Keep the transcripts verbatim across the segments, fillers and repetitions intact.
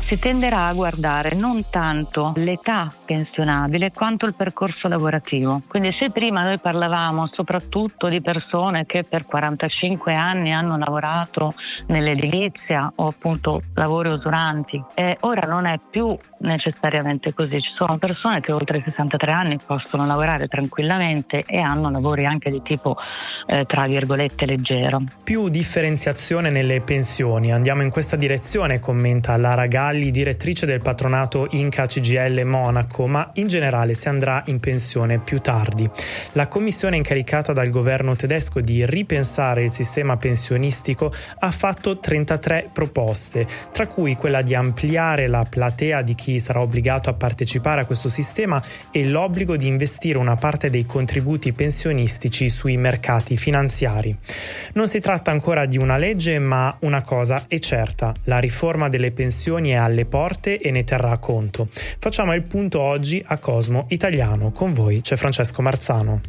si tenderà a guardare non tanto l'età pensionabile quanto il percorso lavorativo. Quindi se prima noi parlavamo soprattutto di persone che per quarantacinque anni hanno lavorato nell'edilizia o appunto lavori usuranti, eh, ora non è più necessariamente così. Ci sono persone che oltre i sessantatré anni possono lavorare tranquillamente e hanno lavori anche di tipo eh, tra virgolette leggero. Più differenziazione nelle pensioni, andiamo in questa direzione, commenta Lara Galli, direttrice del patronato Inca C G I L Monaco, ma in generale si andrà in pensione più tardi. La commissione incaricata dal governo tedesco di ripensare il sistema pensionistico ha fatto trentatré proposte, tra cui quella di ampliare la platea di chi sarà obbligato a partecipare a questo sistema e l'obbligo di investire una parte dei contributi pensionistici sui mercati finanziari. Non si tratta ancora di una legge, ma una cosa è certa: la riforma delle pensioni è alle porte e ne terrà conto. Facciamo il punto oggi a Cosmo Italiano. Con voi c'è Francesco Marzano.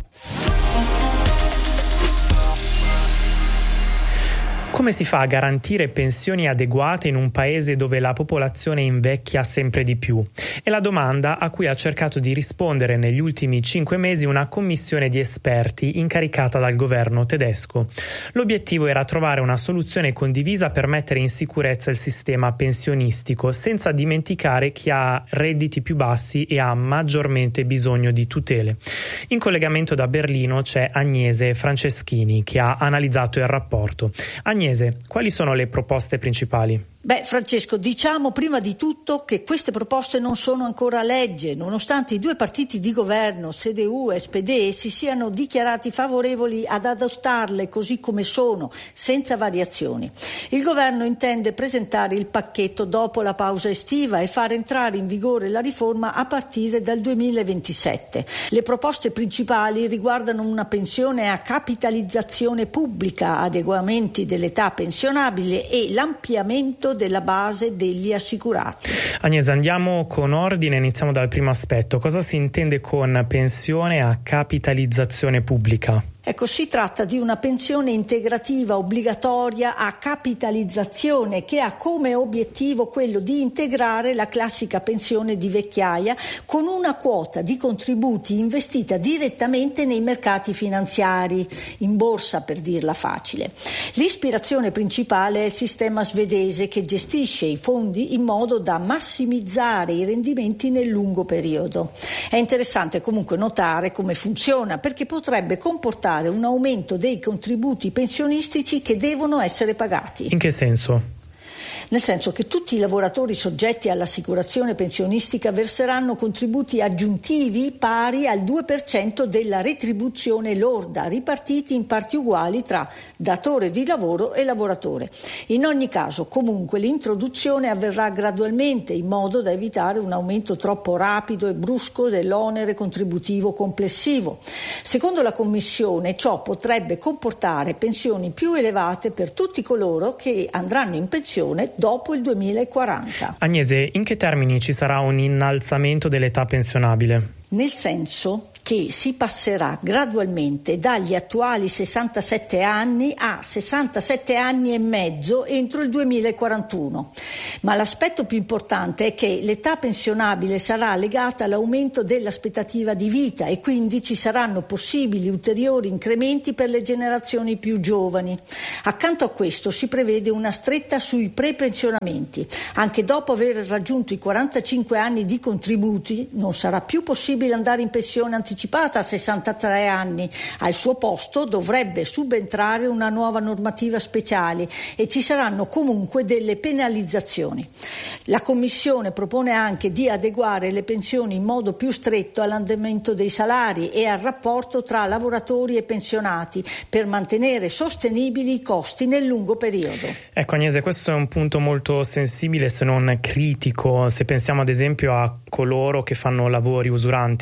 Come si fa a garantire pensioni adeguate in un paese dove la popolazione invecchia sempre di più? È la domanda a cui ha cercato di rispondere negli ultimi cinque mesi una commissione di esperti incaricata dal governo tedesco. L'obiettivo era trovare una soluzione condivisa per mettere in sicurezza il sistema pensionistico, senza dimenticare chi ha redditi più bassi e ha maggiormente bisogno di tutele. In collegamento da Berlino c'è Agnese Franceschini, che ha analizzato il rapporto. Agnese, quali sono le proposte principali? Beh, Francesco, diciamo prima di tutto che queste proposte non sono ancora legge, nonostante i due partiti di governo, C D U e S P D, si siano dichiarati favorevoli ad adottarle così come sono, senza variazioni. Il governo intende presentare il pacchetto dopo la pausa estiva e far entrare in vigore la riforma a partire dal duemilaventisette. Le proposte principali riguardano una pensione a capitalizzazione pubblica, adeguamenti dell'età pensionabile e l'ampliamento della base degli assicurati. Agnese, andiamo con ordine, iniziamo dal primo aspetto. Cosa si intende con pensione a capitalizzazione pubblica? Ecco, si tratta di una pensione integrativa obbligatoria a capitalizzazione che ha come obiettivo quello di integrare la classica pensione di vecchiaia con una quota di contributi investita direttamente nei mercati finanziari, in borsa per dirla facile. L'ispirazione principale è il sistema svedese che gestisce i fondi in modo da massimizzare i rendimenti nel lungo periodo. È interessante comunque notare come funziona, perché potrebbe comportare un aumento dei contributi pensionistici che devono essere pagati. In che senso? Nel senso che tutti i lavoratori soggetti all'assicurazione pensionistica verseranno contributi aggiuntivi pari al due per cento della retribuzione lorda, ripartiti in parti uguali tra datore di lavoro e lavoratore. In ogni caso, comunque, l'introduzione avverrà gradualmente, in modo da evitare un aumento troppo rapido e brusco dell'onere contributivo complessivo. Secondo la Commissione, ciò potrebbe comportare pensioni più elevate per tutti coloro che andranno in pensione dopo il duemilaquaranta. Agnese, in che termini ci sarà un innalzamento dell'età pensionabile? Nel senso che si passerà gradualmente dagli attuali sessantasette anni a sessantasette anni e mezzo entro il duemilaquarantuno. Ma l'aspetto più importante è che l'età pensionabile sarà legata all'aumento dell'aspettativa di vita e quindi ci saranno possibili ulteriori incrementi per le generazioni più giovani. Accanto a questo si prevede una stretta sui prepensionamenti. Anche dopo aver raggiunto i quarantacinque anni di contributi non sarà più possibile andare in pensione anticipata a sessantatré anni. Al suo posto dovrebbe subentrare una nuova normativa speciale e ci saranno comunque delle penalizzazioni. La Commissione propone anche di adeguare le pensioni in modo più stretto all'andamento dei salari e al rapporto tra lavoratori e pensionati per mantenere sostenibili i costi nel lungo periodo. Ecco Agnese, questo è un punto molto sensibile, se non critico, se pensiamo ad esempio a coloro che fanno lavori usuranti.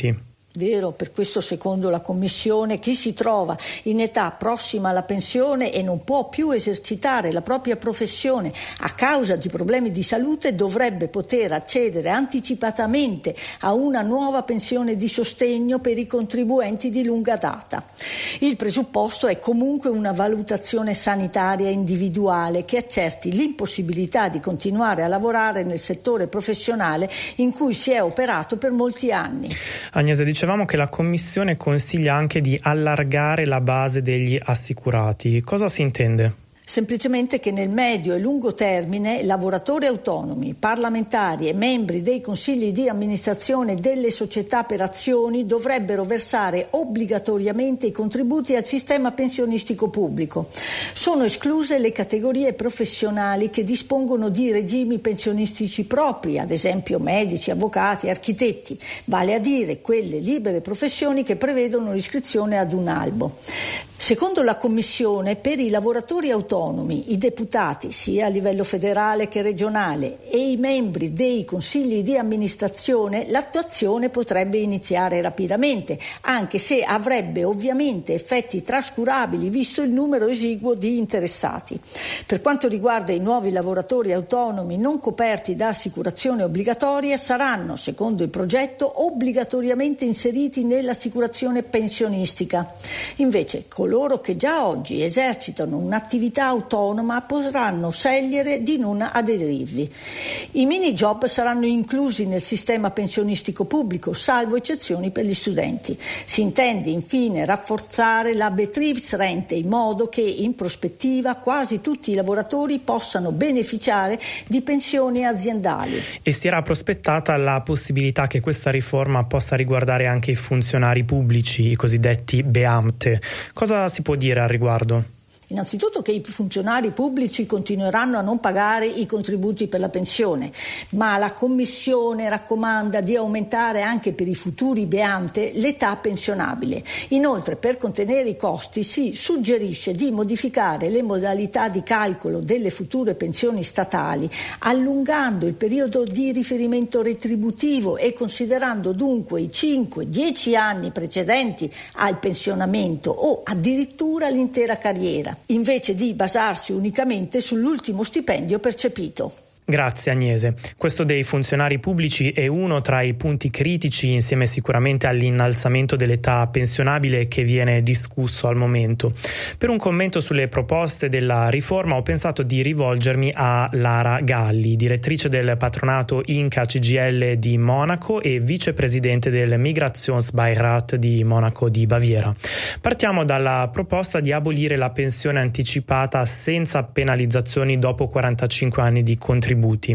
Vero, per questo secondo la Commissione chi si trova in età prossima alla pensione e non può più esercitare la propria professione a causa di problemi di salute dovrebbe poter accedere anticipatamente a una nuova pensione di sostegno per i contribuenti di lunga data. Il presupposto è comunque una valutazione sanitaria individuale che accerti l'impossibilità di continuare a lavorare nel settore professionale in cui si è operato per molti anni. Agnese, dicevamo che la Commissione consiglia anche di allargare la base degli assicurati. Cosa si intende? Semplicemente che nel medio e lungo termine lavoratori autonomi, parlamentari e membri dei consigli di amministrazione delle società per azioni dovrebbero versare obbligatoriamente i contributi al sistema pensionistico pubblico. Sono escluse le categorie professionali che dispongono di regimi pensionistici propri, ad esempio medici, avvocati, architetti, vale a dire quelle libere professioni che prevedono l'iscrizione ad un albo. Secondo la Commissione, per i lavoratori autonomi, i deputati, sia a livello federale che regionale, e i membri dei consigli di amministrazione, l'attuazione potrebbe iniziare rapidamente, anche se avrebbe ovviamente effetti trascurabili visto il numero esiguo di interessati. Per quanto riguarda i nuovi lavoratori autonomi non coperti da assicurazione obbligatoria, saranno, secondo il progetto, obbligatoriamente inseriti nell'assicurazione pensionistica. Invece, coloro che già oggi esercitano un'attività autonoma potranno scegliere di non aderirvi. I mini job saranno inclusi nel sistema pensionistico pubblico, salvo eccezioni per gli studenti. Si intende infine rafforzare la Betriebsrente in modo che in prospettiva quasi tutti i lavoratori possano beneficiare di pensioni aziendali. E si era prospettata la possibilità che questa riforma possa riguardare anche i funzionari pubblici, i cosiddetti Beamte. Cosa si può dire al riguardo? Innanzitutto che i funzionari pubblici continueranno a non pagare i contributi per la pensione, ma la Commissione raccomanda di aumentare anche per i futuri Beamte l'età pensionabile. Inoltre, per contenere i costi, si suggerisce di modificare le modalità di calcolo delle future pensioni statali, allungando il periodo di riferimento retributivo e considerando dunque i cinque dieci anni precedenti al pensionamento o addirittura l'intera carriera, invece di basarsi unicamente sull'ultimo stipendio percepito. Grazie Agnese. Questo dei funzionari pubblici è uno tra i punti critici, insieme sicuramente all'innalzamento dell'età pensionabile che viene discusso al momento. Per un commento sulle proposte della riforma ho pensato di rivolgermi a Lara Galli, direttrice del patronato Inca C G I L di Monaco e vicepresidente del Migrationsbeirat di Monaco di Baviera. Partiamo dalla proposta di abolire la pensione anticipata senza penalizzazioni dopo quarantacinque anni di contributi.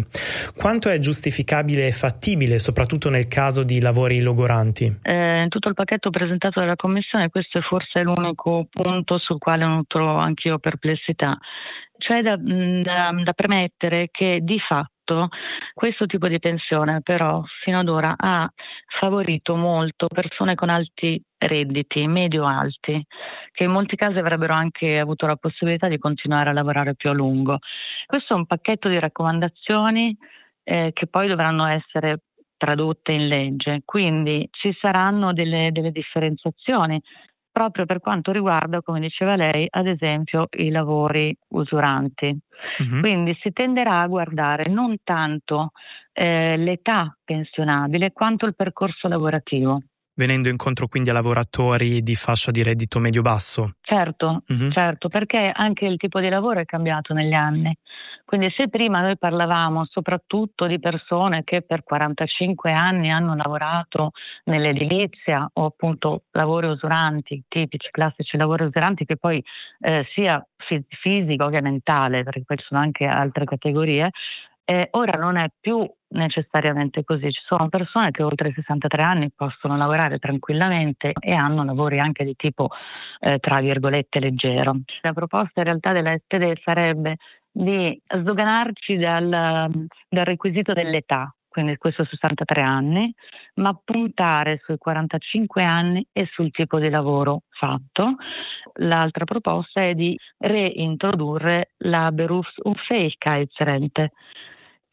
Quanto è giustificabile e fattibile, soprattutto nel caso di lavori logoranti? Eh, in tutto il pacchetto presentato dalla Commissione questo è forse l'unico punto sul quale nutro anch'io perplessità. C'è da, da, da premettere che di fatto questo tipo di pensione però fino ad ora ha favorito molto persone con alti redditi, medio-alti, che in molti casi avrebbero anche avuto la possibilità di continuare a lavorare più a lungo. Questo è un pacchetto di raccomandazioni eh, che poi dovranno essere tradotte in legge, quindi ci saranno delle, delle differenziazioni proprio per quanto riguarda, come diceva lei, ad esempio i lavori usuranti. Uh-huh. Quindi si tenderà a guardare non tanto eh, l'età pensionabile quanto il percorso lavorativo. Venendo incontro quindi a lavoratori di fascia di reddito medio-basso? Certo, uh-huh. certo, perché anche il tipo di lavoro è cambiato negli anni. Quindi se prima noi parlavamo soprattutto di persone che per quarantacinque anni hanno lavorato nell'edilizia o appunto lavori usuranti, tipici, classici lavori usuranti che poi eh, sia fisico che mentale, perché poi ci sono anche altre categorie, Eh, ora non è più necessariamente così, ci sono persone che oltre i sessantatré anni possono lavorare tranquillamente e hanno lavori anche di tipo eh, tra virgolette leggero. La proposta in realtà della S P D sarebbe di sdoganarci dal, dal requisito dell'età, quindi questo sessantatré anni, ma puntare sui quarantacinque anni e sul tipo di lavoro fatto. L'altra proposta è di reintrodurre la Berufsunfähigkeitsrente,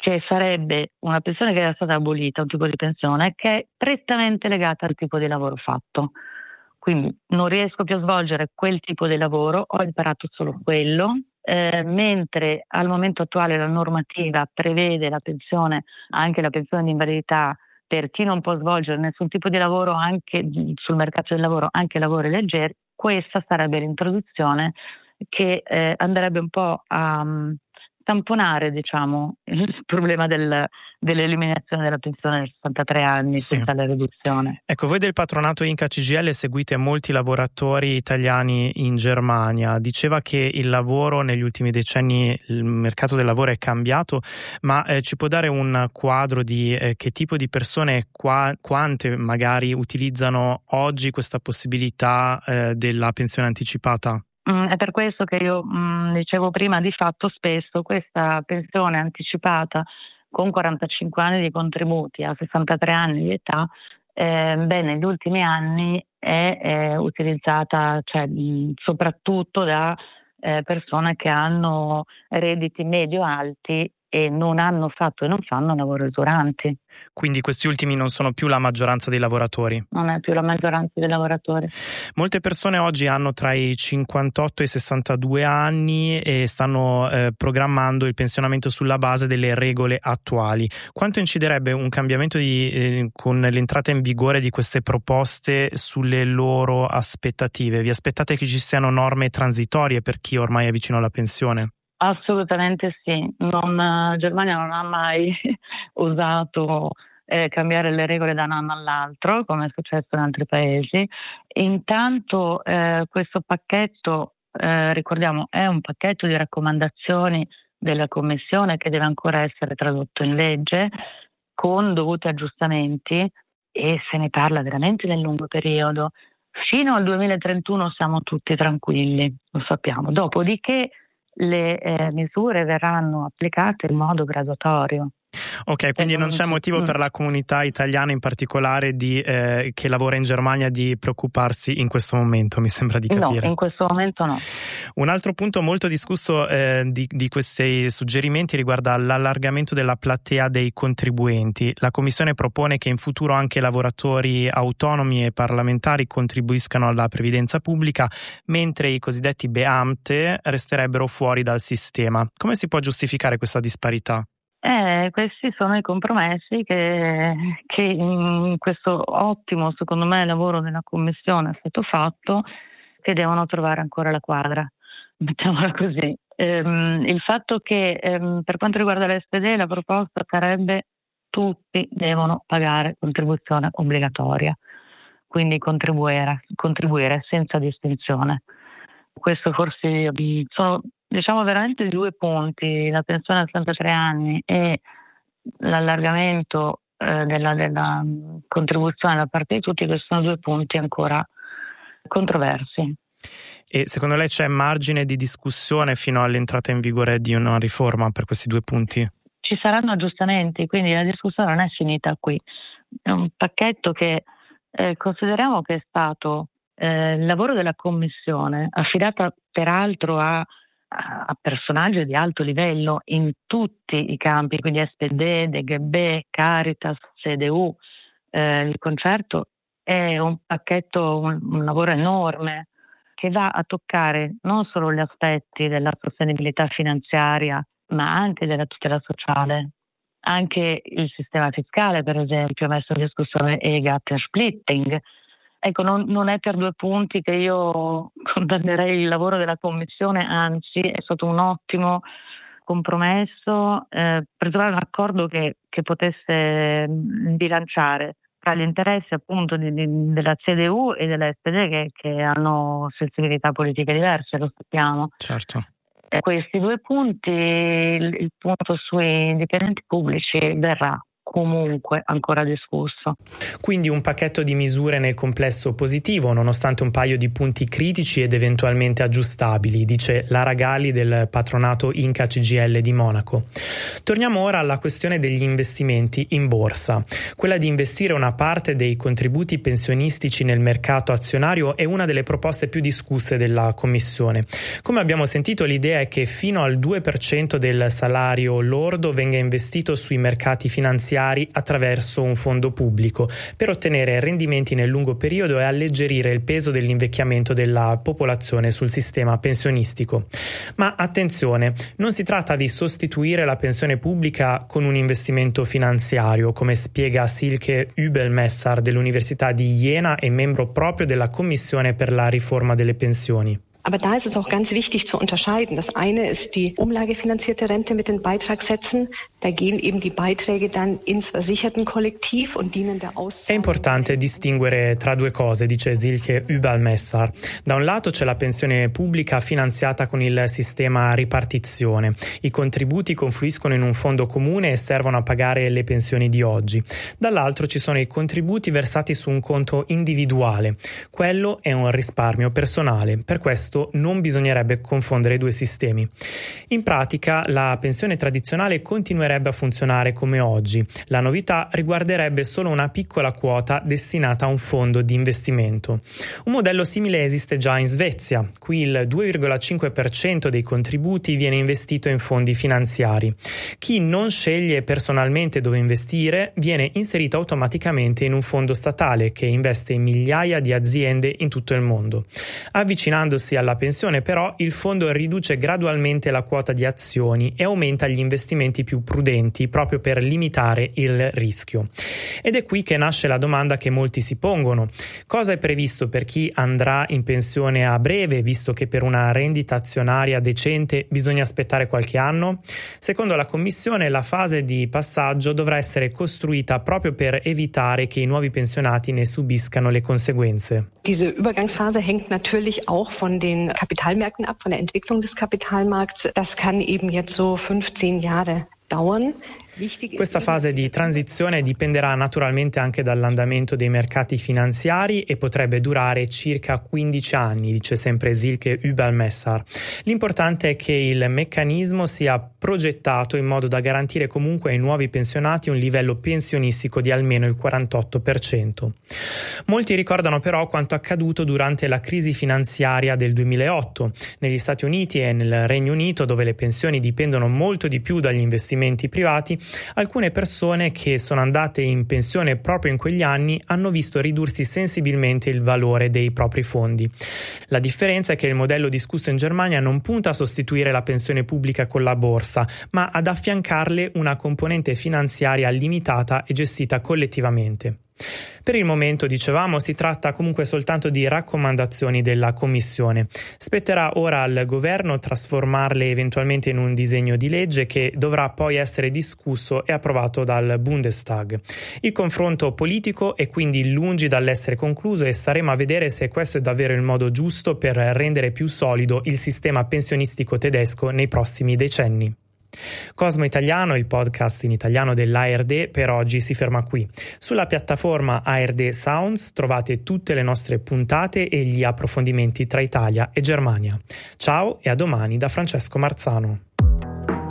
che sarebbe una pensione che era stata abolita, un tipo di pensione che è prettamente legata al tipo di lavoro fatto. Quindi non riesco più a svolgere quel tipo di lavoro, ho imparato solo quello, eh, mentre al momento attuale la normativa prevede la pensione, anche la pensione di invalidità, per chi non può svolgere nessun tipo di lavoro anche sul mercato del lavoro, anche lavori leggeri. Questa sarebbe l'introduzione che eh, andrebbe un po' a um, tamponare, diciamo, il problema del, dell'eliminazione della pensione a sessantatré anni, sì. Senza la riduzione. Ecco, voi del patronato Inca C G I L seguite molti lavoratori italiani in Germania. Diceva che il lavoro negli ultimi decenni, il mercato del lavoro è cambiato, ma eh, ci può dare un quadro di eh, che tipo di persone, qua, quante magari utilizzano oggi questa possibilità eh, della pensione anticipata? Mm, è per questo che io mm, dicevo prima, di fatto spesso questa pensione anticipata con quarantacinque anni di contributi a sessantatré anni di età, eh, beh, negli ultimi anni è, è utilizzata, cioè, mh, soprattutto da eh, persone che hanno redditi medio-alti e non hanno fatto e non fanno lavori usuranti. Quindi questi ultimi non sono più la maggioranza dei lavoratori? Non è più la maggioranza dei lavoratori. Molte persone oggi hanno tra i cinquantotto e i sessantadue anni e stanno eh, programmando il pensionamento sulla base delle regole attuali. Quanto inciderebbe un cambiamento di, eh, con l'entrata in vigore di queste proposte sulle loro aspettative? Vi aspettate che ci siano norme transitorie per chi ormai è vicino alla pensione? Assolutamente sì, non, Germania non ha mai usato eh, cambiare le regole da un anno all'altro, come è successo in altri paesi. Intanto eh, questo pacchetto, eh, ricordiamo, è un pacchetto di raccomandazioni della Commissione che deve ancora essere tradotto in legge con dovuti aggiustamenti, e se ne parla veramente nel lungo periodo. Fino al duemilatrentuno siamo tutti tranquilli, lo sappiamo. Dopodiché le eh, misure verranno applicate in modo graduatorio. Ok, quindi non c'è motivo per la comunità italiana in particolare di, eh, che lavora in Germania di preoccuparsi in questo momento, mi sembra di capire. No, in questo momento no. Un altro punto molto discusso eh, di, di questi suggerimenti riguarda l'allargamento della platea dei contribuenti. La Commissione propone che in futuro anche lavoratori autonomi e parlamentari contribuiscano alla previdenza pubblica, mentre i cosiddetti Beamte resterebbero fuori dal sistema. Come si può giustificare questa disparità? Eh, questi sono i compromessi che, che in questo ottimo, secondo me, lavoro della Commissione è stato fatto, che devono trovare ancora la quadra, mettiamola così. Ehm, il fatto che ehm, per quanto riguarda l'S P D la proposta sarebbe tutti devono pagare contribuzione obbligatoria, quindi contribuire, contribuire senza distinzione. Questo forse sono, diciamo, veramente due punti, la pensione a sessantatré anni e l'allargamento eh, della, della contribuzione da parte di tutti. Questi sono due punti ancora controversi. E secondo lei c'è margine di discussione fino all'entrata in vigore di una riforma per questi due punti? Ci saranno aggiustamenti, quindi la discussione non è finita qui. È un pacchetto che eh, consideriamo che è stato Eh, il lavoro della Commissione, affidata peraltro a, a personaggi di alto livello in tutti i campi, quindi S P D, D G B, Caritas, C D U, eh, il concerto è un pacchetto, un, un lavoro enorme che va a toccare non solo gli aspetti della sostenibilità finanziaria, ma anche della tutela sociale. Anche il sistema fiscale, per esempio, ha messo in discussione E G A T e Splitting. Ecco, non, non è per due punti che io condannerei il lavoro della Commissione, anzi è stato un ottimo compromesso eh, per trovare un accordo che, che potesse bilanciare tra gli interessi appunto di, di, della C D U e della S P D che, che hanno sensibilità politiche diverse, lo sappiamo. Certo. E questi due punti, il, il punto sui dipendenti pubblici verrà comunque ancora discusso. Quindi un pacchetto di misure nel complesso positivo, nonostante un paio di punti critici ed eventualmente aggiustabili, dice Lara Galli del patronato Inca C G I L di Monaco. Torniamo ora alla questione degli investimenti in borsa. Quella di investire una parte dei contributi pensionistici nel mercato azionario è una delle proposte più discusse della Commissione. Come abbiamo sentito, l'idea è che fino al due per cento del salario lordo venga investito sui mercati finanziari attraverso un fondo pubblico per ottenere rendimenti nel lungo periodo e alleggerire il peso dell'invecchiamento della popolazione sul sistema pensionistico. Ma attenzione, non si tratta di sostituire la pensione pubblica con un investimento finanziario, come spiega Silke Übelmesser dell'Università di Jena e membro proprio della Commissione per la riforma delle pensioni. Aber da ist es auch ganz wichtig zu unterscheiden. Das eine ist die umlagefinanzierte Rente mit den Beitragssätzen. Da gehen eben die Beiträge dann ins Versichertenkollektiv und dienen der Auszahlung. È importante distinguere tra due cose, dice Silke Übelmesser. Da un lato c'è la pensione pubblica finanziata con il sistema ripartizione. I contributi confluiscono in un fondo comune e servono a pagare le pensioni di oggi. Dall'altro ci sono i contributi versati su un conto individuale. Quello è un risparmio personale. Per questo non bisognerebbe confondere i due sistemi. In pratica, la pensione tradizionale continuerebbe a funzionare come oggi. La novità riguarderebbe solo una piccola quota destinata a un fondo di investimento. Un modello simile esiste già in Svezia. Qui il due virgola cinque per cento dei contributi viene investito in fondi finanziari. Chi non sceglie personalmente dove investire viene inserito automaticamente in un fondo statale che investe in migliaia di aziende in tutto il mondo. Avvicinandosi alla pensione, però, il fondo riduce gradualmente la quota di azioni e aumenta gli investimenti più prudenti proprio per limitare il rischio. Ed è qui che nasce la domanda che molti si pongono: cosa è previsto per chi andrà in pensione a breve, visto che per una rendita azionaria decente bisogna aspettare qualche anno? Secondo la Commissione, la fase di passaggio dovrà essere costruita proprio per evitare che i nuovi pensionati ne subiscano le conseguenze. Diese Übergangsphase hängt natürlich auch von den Kapitalmärkten ab, von der Entwicklung des Kapitalmarkts. Das kann eben jetzt so fünfzehn Jahre dauern. Questa fase di transizione dipenderà naturalmente anche dall'andamento dei mercati finanziari e potrebbe durare circa quindici anni, dice sempre Silke Übelmesser. L'importante è che il meccanismo sia progettato in modo da garantire comunque ai nuovi pensionati un livello pensionistico di almeno il quarantotto per cento. Molti ricordano però quanto accaduto durante la crisi finanziaria del duemilaotto. Negli Stati Uniti e nel Regno Unito, dove le pensioni dipendono molto di più dagli investimenti privati, alcune persone che sono andate in pensione proprio in quegli anni hanno visto ridursi sensibilmente il valore dei propri fondi. La differenza è che il modello discusso in Germania non punta a sostituire la pensione pubblica con la borsa, ma ad affiancarle una componente finanziaria limitata e gestita collettivamente. Per il momento, dicevamo, si tratta comunque soltanto di raccomandazioni della Commissione. Spetterà ora al governo trasformarle eventualmente in un disegno di legge che dovrà poi essere discusso e approvato dal Bundestag. Il confronto politico è quindi lungi dall'essere concluso e staremo a vedere se questo è davvero il modo giusto per rendere più solido il sistema pensionistico tedesco nei prossimi decenni. Cosmo Italiano, il podcast in italiano dell'A R D, per oggi si ferma qui. Sulla piattaforma A R D Sounds trovate tutte le nostre puntate e gli approfondimenti tra Italia e Germania. Ciao e a domani da Francesco Marzano.